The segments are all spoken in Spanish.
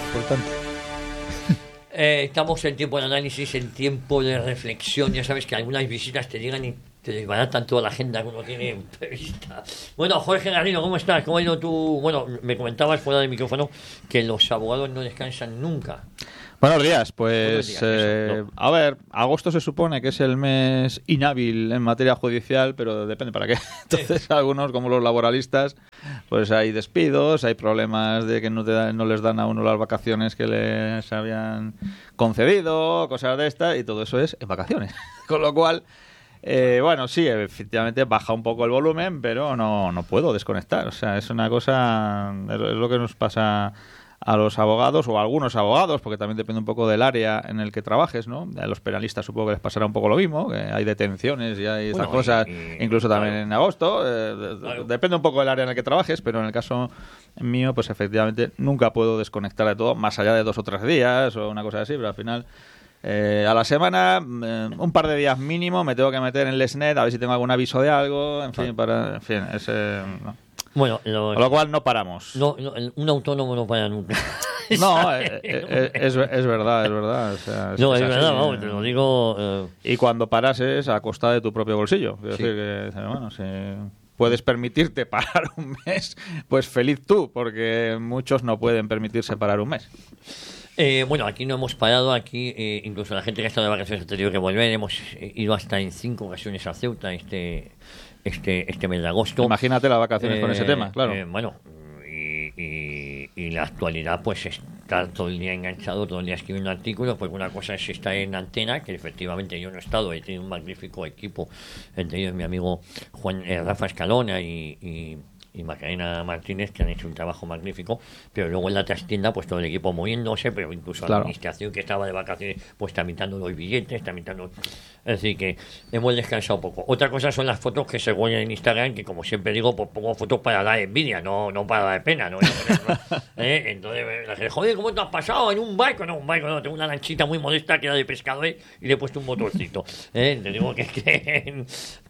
importante. Estamos en tiempo de análisis, en tiempo de reflexión. Ya sabes que algunas visitas te llegan y te desbaratan toda la agenda que uno tiene prevista. Bueno, Jorge Garrido, ¿cómo estás? ¿Cómo ha ido tu...? Bueno, me comentabas fuera del micrófono que los abogados no descansan nunca. Buenos días, pues Buenos días, a ver, agosto se supone que es el mes inhábil en materia judicial, pero depende para qué. Entonces algunos, como los laboralistas, pues hay despidos, hay problemas de que no les dan a uno las vacaciones que les habían concedido, cosas de estas, y todo eso es en vacaciones. Con lo cual, bueno, sí, efectivamente baja un poco el volumen, pero no puedo desconectar. O sea, es una cosa, es lo que nos pasa a los abogados o a algunos abogados, porque también depende un poco del área en el que trabajes, ¿no? A los penalistas supongo que les pasará un poco lo mismo, que hay detenciones y hay estas cosas, incluso también en agosto. Depende un poco del área en el que trabajes, pero en el caso mío, pues efectivamente nunca puedo desconectar de todo, más allá de 2 o 3 días o una cosa así, pero al final... a la semana, un par de días mínimo, me tengo que meter en el SNET a ver si tengo algún aviso de algo, en fin, no. Bueno, Con lo cual no paramos. No, un autónomo no para nunca. No, es verdad. O sea, no, es así, verdad, vamos, te lo digo. Y cuando paras es a costa de tu propio bolsillo. Es decir, que, bueno, si puedes permitirte parar un mes, pues feliz tú, porque muchos no pueden permitirse parar un mes. Bueno, aquí no hemos parado, aquí incluso la gente que ha estado de vacaciones ha tenido que volver, hemos ido hasta en 5 ocasiones a Ceuta este mes de agosto. Imagínate las vacaciones con ese tema, claro. Bueno, y la actualidad, pues estar todo el día enganchado, todo el día escribiendo artículos, pues una cosa es estar en antena, que efectivamente yo no he estado, he tenido un magnífico equipo, entre ellos mi amigo Rafa Escalona y Macarena Martínez, que han hecho un trabajo magnífico, pero luego en la trastienda pues todo el equipo moviéndose, pero incluso la administración que estaba de vacaciones pues tramitando los billetes, es decir que hemos descansado poco. Otra cosa son las fotos que se ponen en Instagram, que como siempre digo, pues pongo fotos para dar envidia, no para dar pena, ¿no? Entonces la gente, joder, ¿cómo te has pasado? ¿En un barco? No, tengo una lanchita muy modesta que era de pescador y le he puesto un motorcito, te digo que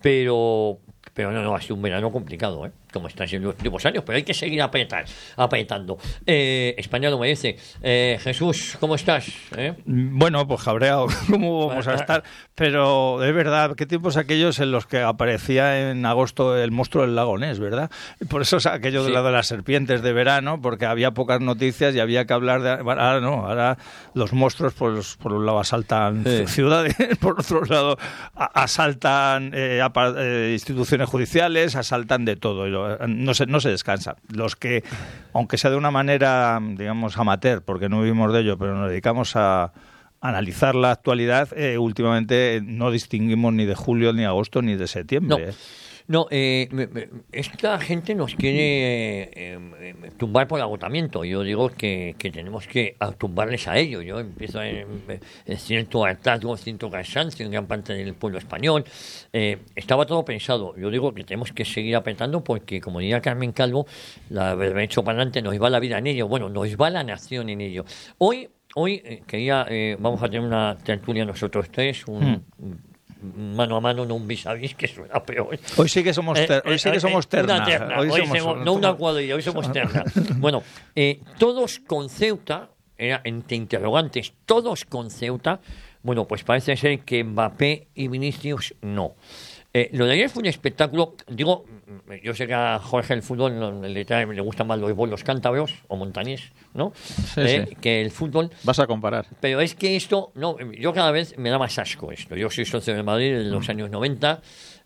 pero no, ha sido un verano complicado, como está siendo los últimos años, pero hay que seguir apretando. España lo merece. Jesús, ¿cómo estás? Bueno, pues cabreado, ¿cómo vamos a estar? Pero es verdad, ¿qué tiempos aquellos en los que aparecía en agosto el monstruo del lago Ness, verdad? Por eso es aquello de las serpientes de verano, porque había pocas noticias y había que hablar de... Bueno, ahora no, ahora los monstruos pues, por un lado asaltan ciudades, por otro lado asaltan instituciones judiciales, asaltan de todo, no se descansa. Los que, aunque sea de una manera, digamos, amateur, porque no vivimos de ello, pero nos dedicamos a analizar la actualidad, últimamente no distinguimos ni de julio, ni de agosto, ni de septiembre. No, esta gente nos quiere tumbar por agotamiento. Yo digo que tenemos que tumbarles a ellos. Yo empiezo a cierto hartazgo, cierto cansancio en gran parte del pueblo español. Estaba todo pensado. Yo digo que tenemos que seguir apretando porque, como diría Carmen Calvo, la haber hecho para adelante nos va la vida en ello. Bueno, nos va la nación en ello. Hoy vamos a tener una tertulia nosotros tres, mano a mano, no un vis a vis, que suena peor. Hoy sí que somos terna. Una terna. No una cuadrilla, hoy somos terna. Bueno, todos con Ceuta, entre interrogantes, todos con Ceuta, bueno, pues parece ser que Mbappé y Vinicius no. Lo de ayer fue un espectáculo, digo, yo sé que a Jorge el fútbol le gustan más los bolos cántabros o montañés, ¿no? Sí. Que el fútbol. Vas a comparar. Pero es que esto, no, yo cada vez me da más asco esto. Yo soy socio de Madrid en los años 90,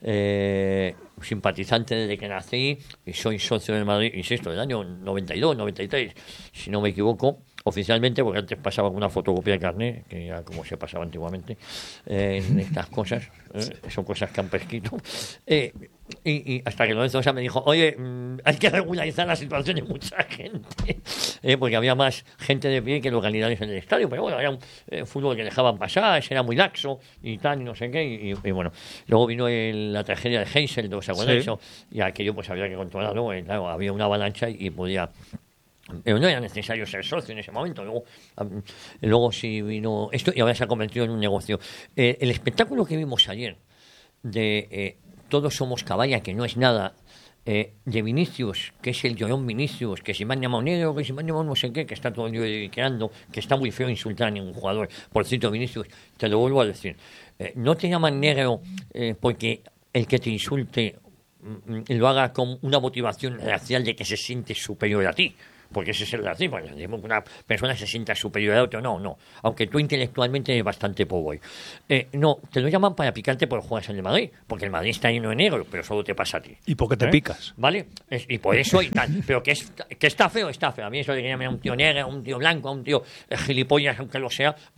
simpatizante desde que nací, y soy socio de Madrid, insisto, del año 92, 93, si no me equivoco. Oficialmente, porque antes pasaba con una fotocopia de carnet, que era como se pasaba antiguamente en estas cosas, son cosas que han prescrito. Y hasta que Lorenzo Sosa me dijo, oye, hay que regularizar la situación de mucha gente, porque había más gente de pie que localidades en el estadio, pero bueno, era un fútbol que dejaban pasar, era muy laxo y tal, y no sé qué, y bueno, luego vino la tragedia de Heysel, ¿os acordáis? Eso? Y aquello pues había que controlarlo, claro, había una avalancha y podía... Pero no era necesario ser socio en ese momento. Luego sí vino esto y ahora se ha convertido en un negocio. El espectáculo que vimos ayer de Todos somos caballa, que no es nada, de Vinicius, que es el llorón Vinicius, que si me han llamado negro, que si me han llamado no sé qué, que está todo el día creando, que está muy feo insultar a ningún jugador. Por cierto, Vinicius, te lo vuelvo a decir, no te llaman negro porque el que te insulte lo haga con una motivación racial de que se siente superior a ti. Porque ese es el racismo, una persona se sienta superior a otro, no, aunque tú intelectualmente eres bastante pobre. No, te lo llaman para picarte por jugar en el Madrid, porque el Madrid está lleno de negro, pero solo te pasa a ti. Y porque te picas. ¿Vale? Y por eso y tal, pero que está feo, está feo. A mí eso de que llamen a un tío negro, a un tío blanco, a un tío gilipollas, aunque lo sea,